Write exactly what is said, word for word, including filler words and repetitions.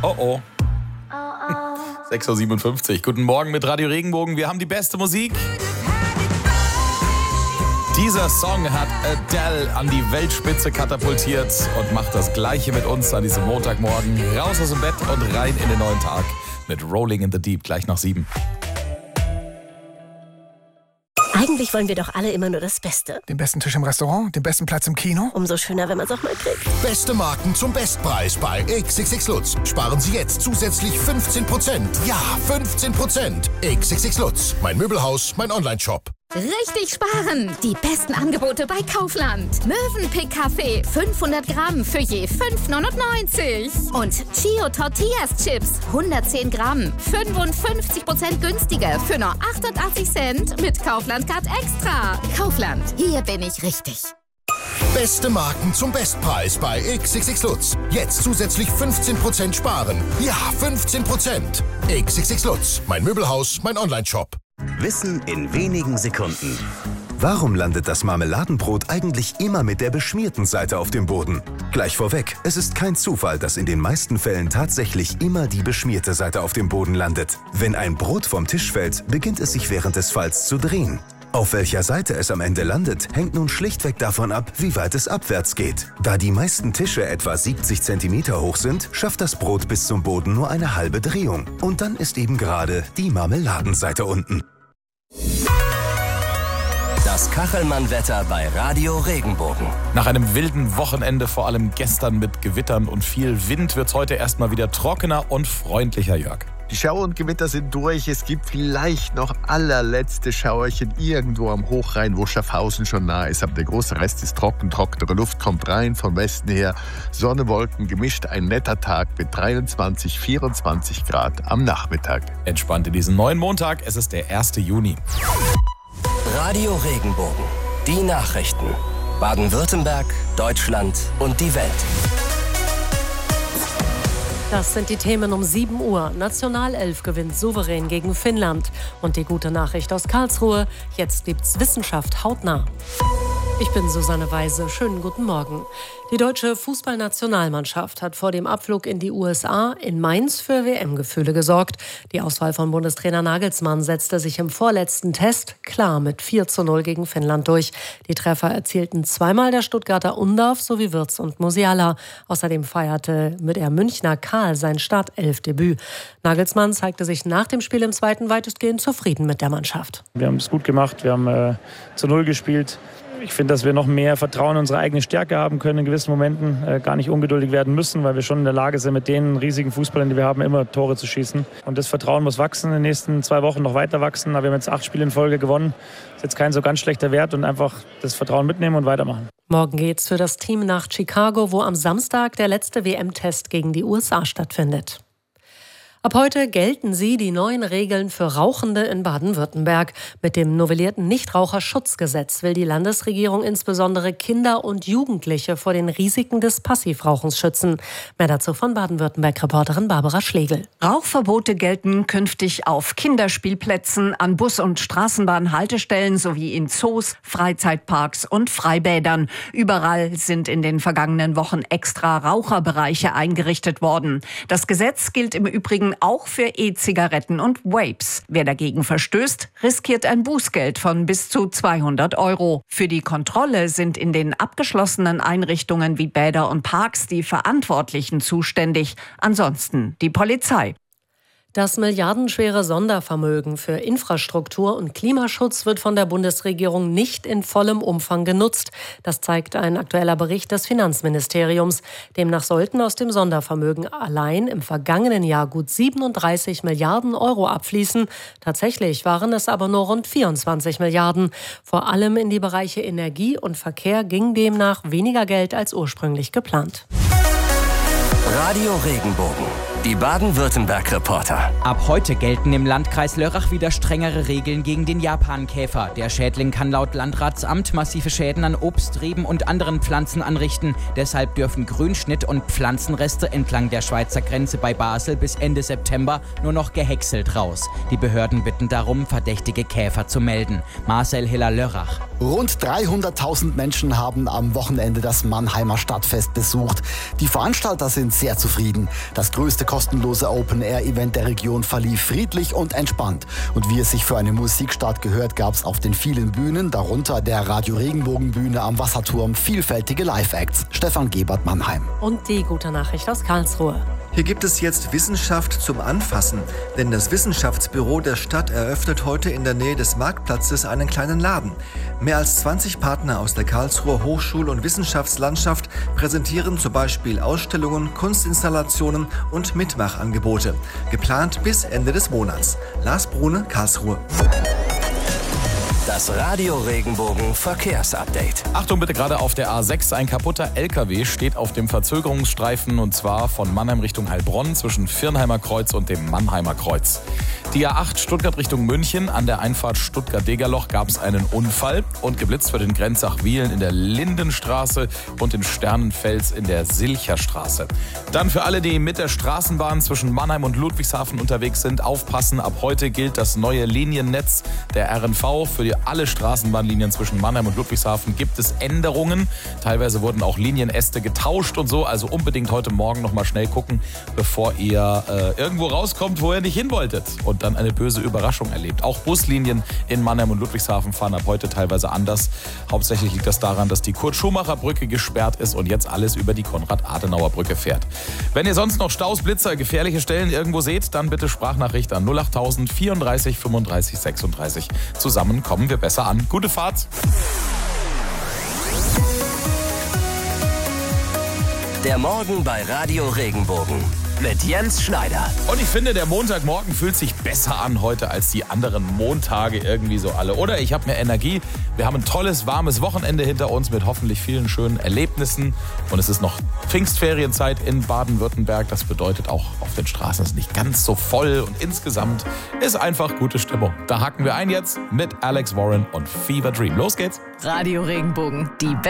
Oh oh. sechs Uhr siebenundfünfzig. Guten Morgen mit Radio Regenbogen. Wir haben die beste Musik. Dieser Song hat Adele an die Weltspitze katapultiert und macht das Gleiche mit uns an diesem Montagmorgen. Raus aus dem Bett und rein in den neuen Tag mit Rolling in the Deep, gleich nach sieben. Eigentlich wollen wir doch alle immer nur das Beste. Den besten Tisch im Restaurant, den besten Platz im Kino. Umso schöner, wenn man es auch mal kriegt. Beste Marken zum Bestpreis bei X X X Lutz. Sparen Sie jetzt zusätzlich fünfzehn Prozent. Ja, fünfzehn Prozent. X X X Lutz. Mein Möbelhaus, mein Online-Shop. Richtig sparen! Die besten Angebote bei Kaufland. Mövenpick-Kaffee fünfhundert Gramm für je fünf neunundneunzig. Und Chio Tortillas Chips hundertzehn Gramm, fünfundfünfzig Prozent günstiger für nur achtundachtzig Cent mit Kaufland-Card Extra. Kaufland, hier bin ich richtig. Beste Marken zum Bestpreis bei X X X Lutz. Jetzt zusätzlich fünfzehn Prozent sparen. Ja, fünfzehn Prozent. X X X Lutz. Mein Möbelhaus, mein Online-Shop. Wissen in wenigen Sekunden. Warum landet das Marmeladenbrot eigentlich immer mit der beschmierten Seite auf dem Boden? Gleich vorweg, es ist kein Zufall, dass in den meisten Fällen tatsächlich immer die beschmierte Seite auf dem Boden landet. Wenn ein Brot vom Tisch fällt, beginnt es sich während des Falls zu drehen. Auf welcher Seite es am Ende landet, hängt nun schlichtweg davon ab, wie weit es abwärts geht. Da die meisten Tische etwa siebzig Zentimeter hoch sind, schafft das Brot bis zum Boden nur eine halbe Drehung. Und dann ist eben gerade die Marmeladenseite unten. Das Kachelmann-Wetter bei Radio Regenbogen. Nach einem wilden Wochenende, vor allem gestern mit Gewittern und viel Wind, wird es heute erstmal wieder trockener und freundlicher, Jörg. Die Schauer und Gewitter sind durch. Es gibt vielleicht noch allerletzte Schauerchen irgendwo am Hochrhein, wo Schaffhausen schon nah ist. Aber der große Rest ist trocken. Trockene Luft kommt rein von Westen her. Sonne, Wolken gemischt. Ein netter Tag mit dreiundzwanzig, vierundzwanzig Grad am Nachmittag. Entspannt in diesen neuen Montag. Es ist der erste Juni. Radio Regenbogen. Die Nachrichten. Baden-Württemberg, Deutschland und die Welt. Das sind die Themen um sieben Uhr. Nationalelf gewinnt souverän gegen Finnland. Und die gute Nachricht aus Karlsruhe, jetzt gibt's Wissenschaft hautnah. Ich bin Susanne Weise. Schönen guten Morgen. Die deutsche Fußballnationalmannschaft hat vor dem Abflug in die U S A in Mainz für W M-Gefühle gesorgt. Die Auswahl von Bundestrainer Nagelsmann setzte sich im vorletzten Test klar mit vier zu null gegen Finnland durch. Die Treffer erzielten zweimal der Stuttgarter Undorf sowie Wirtz und Musiala. Außerdem feierte mit der Münchner Karl sein Startelfdebüt. Nagelsmann zeigte sich nach dem Spiel im zweiten weitestgehend zufrieden mit der Mannschaft. Wir haben es gut gemacht, wir haben äh, zu Null gespielt. Ich finde, dass wir noch mehr Vertrauen in unsere eigene Stärke haben können in gewissen Momenten, äh, gar nicht ungeduldig werden müssen, weil wir schon in der Lage sind, mit den riesigen Fußballern, die wir haben, immer Tore zu schießen. Und das Vertrauen muss wachsen, in den nächsten zwei Wochen noch weiter wachsen. Aber wir haben jetzt acht Spiele in Folge gewonnen. Das ist jetzt kein so ganz schlechter Wert und einfach das Vertrauen mitnehmen und weitermachen. Morgen geht's für das Team nach Chicago, wo am Samstag der letzte W M-Test gegen die U S A stattfindet. Ab heute gelten sie, die neuen Regeln für Rauchende in Baden-Württemberg. Mit dem novellierten Nichtraucherschutzgesetz will die Landesregierung insbesondere Kinder und Jugendliche vor den Risiken des Passivrauchens schützen. Mehr dazu von Baden-Württemberg-Reporterin Barbara Schlegel. Rauchverbote gelten künftig auf Kinderspielplätzen, an Bus- und Straßenbahnhaltestellen sowie in Zoos, Freizeitparks und Freibädern. Überall sind in den vergangenen Wochen extra Raucherbereiche eingerichtet worden. Das Gesetz gilt im Übrigen auch für E-Zigaretten und Vapes. Wer dagegen verstößt, riskiert ein Bußgeld von bis zu zweihundert Euro. Für die Kontrolle sind in den abgeschlossenen Einrichtungen wie Bäder und Parks die Verantwortlichen zuständig, ansonsten die Polizei. Das milliardenschwere Sondervermögen für Infrastruktur und Klimaschutz wird von der Bundesregierung nicht in vollem Umfang genutzt. Das zeigt ein aktueller Bericht des Finanzministeriums. Demnach sollten aus dem Sondervermögen allein im vergangenen Jahr gut siebenunddreißig Milliarden Euro abfließen. Tatsächlich waren es aber nur rund vierundzwanzig Milliarden. Vor allem in die Bereiche Energie und Verkehr ging demnach weniger Geld als ursprünglich geplant. Radio Regenbogen. Die Baden-Württemberg-Reporter. Ab heute gelten im Landkreis Lörrach wieder strengere Regeln gegen den Japankäfer. Der Schädling kann laut Landratsamt massive Schäden an Obst, Reben und anderen Pflanzen anrichten. Deshalb dürfen Grünschnitt und Pflanzenreste entlang der Schweizer Grenze bei Basel bis Ende September nur noch gehäckselt raus. Die Behörden bitten darum, verdächtige Käfer zu melden. Marcel Hiller-Lörrach. Rund dreihunderttausend Menschen haben am Wochenende das Mannheimer Stadtfest besucht. Die Veranstalter sind sehr sehr zufrieden. Das größte kostenlose Open-Air-Event der Region verlief friedlich und entspannt. Und wie es sich für eine Musikstadt gehört, gab es auf den vielen Bühnen, darunter der Radio Regenbogen-Bühne am Wasserturm, vielfältige Live-Acts. Stefan Gebert, Mannheim. Und die gute Nachricht aus Karlsruhe. Hier gibt es jetzt Wissenschaft zum Anfassen, denn das Wissenschaftsbüro der Stadt eröffnet heute in der Nähe des Marktplatzes einen kleinen Laden. Mehr als zwanzig Partner aus der Karlsruher Hochschul- und Wissenschaftslandschaft präsentieren zum Beispiel Ausstellungen, Kunstinstallationen und Mitmachangebote. Geplant bis Ende des Monats. Lars Brune, Karlsruhe. Das Radio Regenbogen Verkehrsupdate. Achtung bitte, gerade auf der A sechs. Ein kaputter L K W steht auf dem Verzögerungsstreifen und zwar von Mannheim Richtung Heilbronn zwischen Viernheimer Kreuz und dem Mannheimer Kreuz. Die A acht Stuttgart Richtung München. An der Einfahrt Stuttgart-Degerloch gab es einen Unfall und geblitzt wird in Grenzach-Wiehlen in der Lindenstraße und in Sternenfels in der Silcherstraße. Dann für alle, die mit der Straßenbahn zwischen Mannheim und Ludwigshafen unterwegs sind, aufpassen. Ab heute gilt das neue Liniennetz der R N V. Für die alle Straßenbahnlinien zwischen Mannheim und Ludwigshafen gibt es Änderungen. Teilweise wurden auch Linienäste getauscht und so. Also unbedingt heute Morgen noch mal schnell gucken, bevor ihr äh, irgendwo rauskommt, wo ihr nicht hin wolltet und dann eine böse Überraschung erlebt. Auch Buslinien in Mannheim und Ludwigshafen fahren ab heute teilweise anders. Hauptsächlich liegt das daran, dass die Kurt-Schumacher-Brücke gesperrt ist und jetzt alles über die Konrad-Adenauer-Brücke fährt. Wenn ihr sonst noch Staus, Blitzer, gefährliche Stellen irgendwo seht, dann bitte Sprachnachricht an null acht tausend vierunddreißig fünfunddreißig sechsunddreißig. Zusammen kommen wir besser an. Gute Fahrt. Der Morgen bei Radio Regenbogen mit Jens Schneider. Und ich finde, der Montagmorgen fühlt sich besser an heute als die anderen Montage irgendwie so alle. Oder ich habe mehr Energie. Wir haben ein tolles, warmes Wochenende hinter uns mit hoffentlich vielen schönen Erlebnissen. Und es ist noch Pfingstferienzeit in Baden-Württemberg. Das bedeutet auch, auf den Straßen ist nicht ganz so voll. Und insgesamt ist einfach gute Stimmung. Da hacken wir ein jetzt mit Alex Warren und Fever Dream. Los geht's. Radio Regenbogen, die